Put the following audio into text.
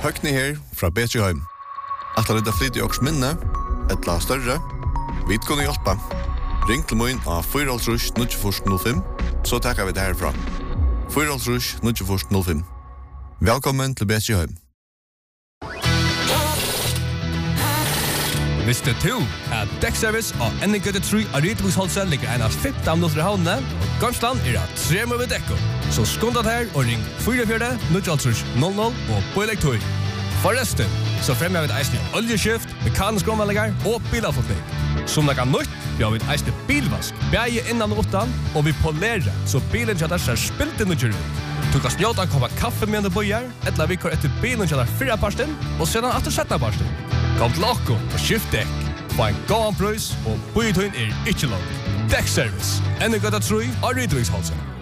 Høgni her fra Betriheim. At han flyt I åks minne, etla større, vi kunne hjelpe. Ring til min av 4-9-05, så takker vi det herfra. 4-9-05. Velkommen til Betriheim. Visste du at dekkservice og Enningøtte 3 av Ryteboksholset ligger en av 15 minutter I havnene, og Gamsland av 3 med dekko. Så skundet her og ring 44-9-00 og pålegg 2. Forresten, så fremmer vi et eisende oljeskift, mekanisk omvallinger og bilavfortning. Som det kan nytt, vi har et eisende bilvask, beie innan og utan, og vi polerer, så bilen kjadar ser spilt inn og kjør ut. Du kan snjåta en kopp kaffe med en bøyer, etla vi kår etter bilen kjadar 4 parsten, og sedan atter 17 parsten. Kom til okko og skift dekk. Få en gåan prøys, og bøyetøyen ikke langt. Dekkservice. Enningøtta 3 av Ryteboksholset.